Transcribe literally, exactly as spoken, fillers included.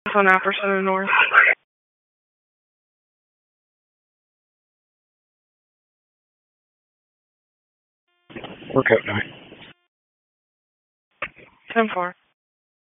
on Apperson and North. Workout night. ten four.